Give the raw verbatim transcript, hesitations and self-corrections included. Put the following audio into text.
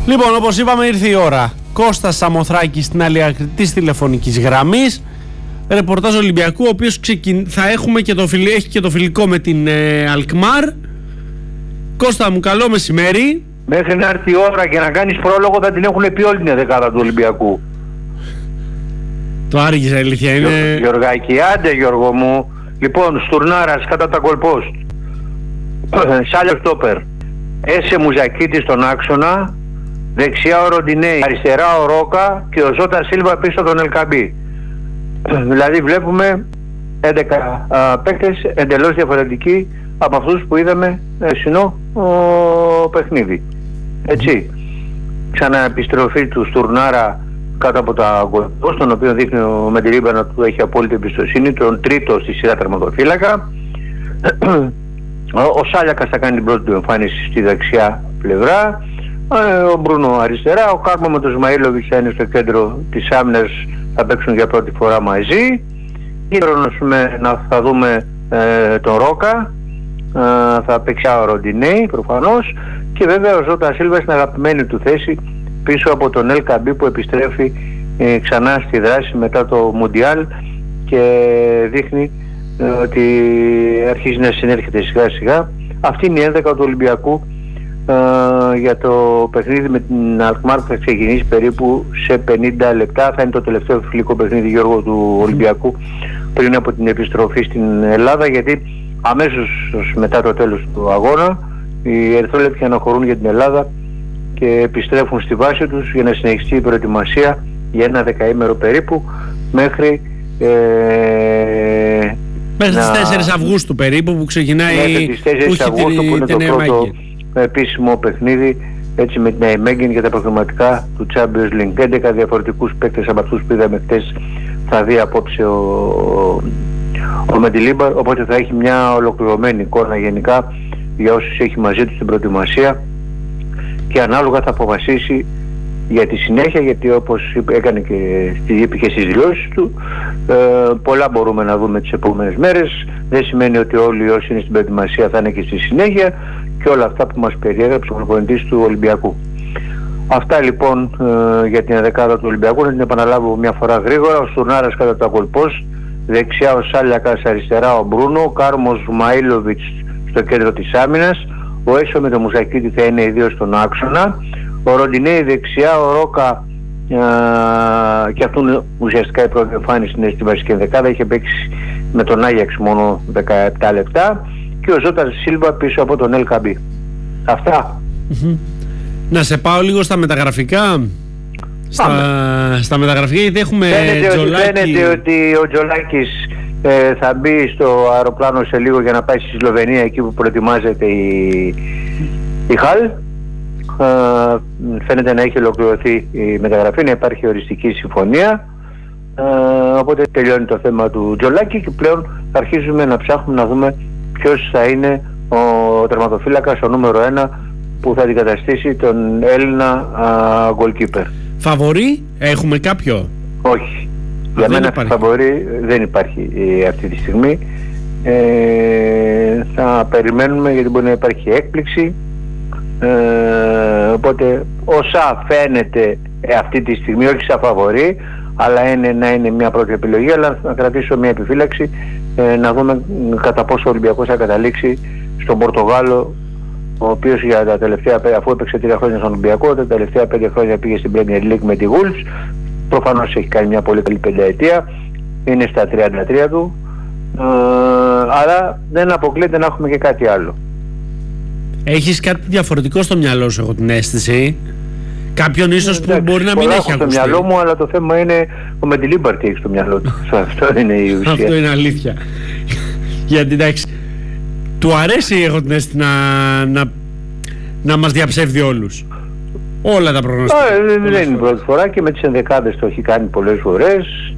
Λοιπόν, όπως είπαμε, ήρθε η ώρα. Κώστας Σαμοθράκης στην άλλη άκρη της τηλεφωνικής γραμμής. Ρεπορτάζ Ολυμπιακού, ο οποίος ξεκιν... θα έχουμε και το φιλ... έχει και το φιλικό με την ε, Αλκμάρ. Κώστα μου, καλό μεσημέρι. Μέχρι να έρθει η ώρα και να κάνεις πρόλογο θα την έχουν πει όλη την δεκάδα του Ολυμπιακού. Το άργησε, αλήθεια είναι. Γιωργάκη, άντε Γιώργο μου. Λοιπόν, Στουρνάρας κατά τα κολπός. Σάλιο στόπερ. Έσε Μουζακίτη στον άξονα. Δεξιά ο Ροντινέη, αριστερά ο Ρόκα και ο Ζώτα Σίλβα πίσω τον Ελκαμπή. Δηλαδή βλέπουμε έντεκα α, παίκτες εντελώς διαφορετικοί από αυτούς που είδαμε συνό ο παιχνίδι. Έτσι. Ξαναεπιστροφή του Στουρνάρα κάτω από τα γκολ, τον οποίο δείχνει ο Μεντιλίμπα να του έχει απόλυτη εμπιστοσύνη, τον τρίτο στη σειρά τερματοφύλακα. Ο Σάλιακας θα κάνει την πρώτη του εμφάνιση στη δεξιά πλευρά, ο Μπρούνο αριστερά, ο Κάρμο με τον Σμαΐλοβιτς θα είναι στο κέντρο της άμυνας, θα παίξουν για πρώτη φορά μαζί. Να θα δούμε ε, τον Ρόκα, ε, θα παίξει ο Ροντινέη προφανώς, και βέβαια ο Ζώτα Σίλβα στην αγαπημένη του θέση πίσω από τον Ελκαμπή που επιστρέφει ε, ξανά στη δράση μετά το Μουντιάλ και δείχνει ε, ότι αρχίζει να συνέρχεται σιγά σιγά. Αυτή είναι η έντεκα του Ολυμπιακού ε, για το παιχνίδι με την Αλκμάρ που θα ξεκινήσει περίπου σε πενήντα λεπτά. Θα είναι το τελευταίο φιλικό παιχνίδι, Γιώργο, του Ολυμπιακού πριν από την επιστροφή στην Ελλάδα, γιατί αμέσως μετά το τέλος του αγώνα οι ερυθρόλεπτοι αναχωρούν για την Ελλάδα και επιστρέφουν στη βάση τους για να συνεχιστεί η προετοιμασία για ένα δεκαήμερο περίπου μέχρι ε, μέχρι τις τέσσερις Αυγούστου περίπου που ξεκινάει, μέχρι τις τέσσερις Αυγούστου που είναι το πρώτο επίσημο παιχνίδι, έτσι, με την Αϊμέγγιν για τα προγραμματικά του Champions League. έντεκα διαφορετικούς παίκτες από αυτούς που είδαμε χτες θα δει απόψε ο, ο Μεντιλίμπαρ, οπότε θα έχει μια ολοκληρωμένη εικόνα γενικά για όσους έχει μαζί του στην προετοιμασία και ανάλογα θα αποφασίσει για τη συνέχεια, γιατί όπως έκανε και είπε και στις δηλώσεις του, ε, πολλά μπορούμε να δούμε τις επόμενες μέρες. Δεν σημαίνει ότι όλοι όσοι είναι στην προετοιμασία θα είναι και στη συνέχεια, και όλα αυτά που μας περιέγραψε ο προπονητής του Ολυμπιακού. Αυτά λοιπόν ε, για την δεκάδα του Ολυμπιακού. Να την επαναλάβω μια φορά γρήγορα. Ο Στουρνάρας κατά τα κολπός, δεξιά ο Σάλιακας, αριστερά ο Μπρούνο, ο Κάρμος Μαΐλοβιτς στο κέντρο της άμυνας, ο Έσο με το Μουζακίτη θα είναι οι δύο στον άξονα, ο Ροντινέη δεξιά, ο Ρόκα ε, και αυτόν ουσιαστικά η πρώτη εμφάνιση είναι στη βασική δεκάδα, είχε παίξει με τον Άγιαξ μόνο δεκαεπτά λεπτά, και ο Ζώτα Σίλβα πίσω από τον Ελκαμπή. Αυτά. Mm-hmm. Να σε πάω λίγο στα μεταγραφικά. Στα, στα μεταγραφικά, γιατί έχουμε φαίνεται Τζολάκη. Ότι, φαίνεται ότι ο Τζολάκης ε, θα μπει στο αεροπλάνο σε λίγο για να πάει στη Σλοβενία, εκεί που προετοιμάζεται η, η Χαλ. Ε, φαίνεται να έχει ολοκληρωθεί η μεταγραφή, να υπάρχει οριστική συμφωνία. Ε, οπότε τελειώνει το θέμα του Τζολάκη και πλέον θα αρχίσουμε να ψάχνουμε να δούμε ποιος θα είναι ο τερματοφύλακας, ο νούμερο ένα που θα αντικαταστήσει τον Έλληνα goalkeeper. Φαβορί, έχουμε κάποιο? Όχι. Α, για μένα φαβορί δεν υπάρχει ε, αυτή τη στιγμή. Ε, θα περιμένουμε, γιατί μπορεί να υπάρχει έκπληξη. Ε, οπότε όσα φαίνεται ε, αυτή τη στιγμή, όχι σαν φαβορί, αλλά είναι, να είναι μια πρώτη επιλογή, αλλά να κρατήσω μια επιφύλαξη ε, να δούμε κατά πόσο ο Ολυμπιακός θα καταλήξει στον Πορτογάλο, ο οποίος για τα τελευταία, αφού έπαιξε τρία χρόνια στον Ολυμπιακό, τα τελευταία πέντε χρόνια πήγε στην Premier League με τη Wolves. Προφανώς έχει κάνει μια πολύ καλή πενταετία, είναι στα τριάντα τρία του, ε, αλλά δεν αποκλείεται να έχουμε και κάτι άλλο. Έχεις κάτι διαφορετικό στο μυαλό σου, έχω την αίσθηση. Κάποιον ίσως που εντάξει, μπορεί να μην έχει ακουστεί. Στο μυαλό μου, αλλά το θέμα είναι ο Μεντιλίμπαρ τι έχει στο μυαλό του. Αυτό είναι η ουσία. Αυτό είναι αλήθεια. Γιατί εντάξει, του αρέσει, έχω την αίσθηση, να, να, να μας διαψεύδει όλους. Όλα τα προγνωστικά. Δεν είναι η πρώτη φορά και με τις ενδεκάδες το έχει κάνει πολλές φορές.